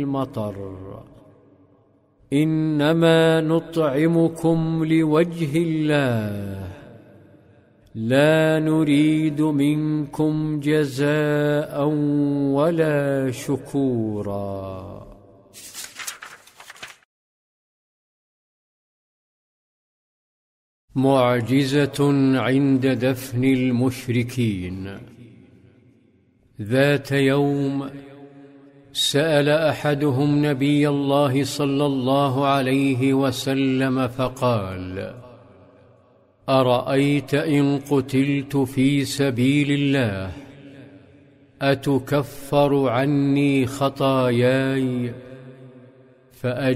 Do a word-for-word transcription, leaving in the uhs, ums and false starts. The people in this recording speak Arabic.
المطر إنما نطعمكم لوجه الله لا نريد منكم جزاء ولا شكورا. معجزة عند دفن المشركين. ذات يوم سأل أحدهم نبي الله صلى الله عليه وسلم فقال: أرأيت إن قتلت في سبيل الله أتكفر عني خطاياي؟ فأجاب